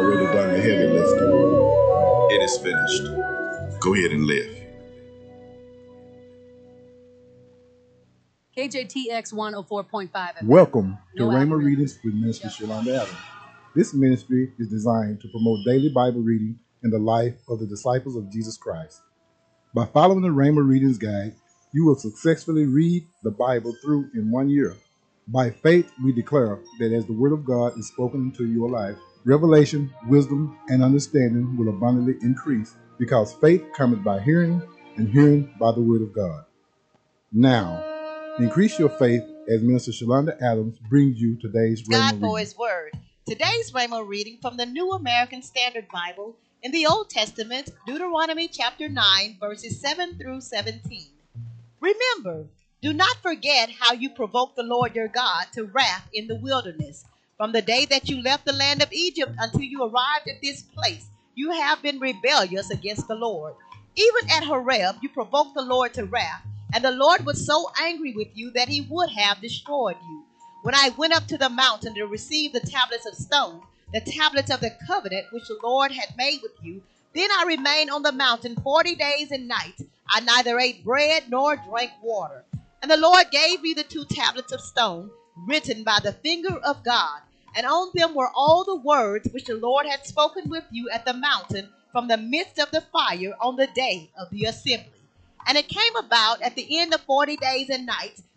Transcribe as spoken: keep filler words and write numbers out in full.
already done the heavy lifting. It is finished. Go ahead and live. K J T X one oh four point five. Welcome to No Rhema algorithm. Readings with Minister Shalonda Adams. This ministry is designed to promote daily Bible reading in the life of the disciples of Jesus Christ. By following the Rhema Readings Guide, you will successfully read the Bible through in one year. By faith, we declare that as the Word of God is spoken into your life, revelation, wisdom, and understanding will abundantly increase, because faith cometh by hearing, and hearing by the Word of God. Now, increase your faith as Minister Shalonda Adams brings you today's God Rhema for reading. His Word. Today's Rhema reading from the New American Standard Bible in the Old Testament, Deuteronomy chapter nine, verses seven through seventeen. Remember, do not forget how you provoked the Lord your God to wrath in the wilderness. From the day that you left the land of Egypt until you arrived at this place, you have been rebellious against the Lord. Even at Horeb, you provoked the Lord to wrath, and the Lord was so angry with you that He would have destroyed you. When I went up to the mountain to receive the tablets of stone, the tablets of the covenant which the Lord had made with you, then I remained on the mountain forty days and nights. I neither ate bread nor drank water. And the Lord gave me the two tablets of stone, written by the finger of God, and on them were all the words which the Lord had spoken with you at the mountain from the midst of the fire on the day of the assembly. And it came about at the end of forty days and nights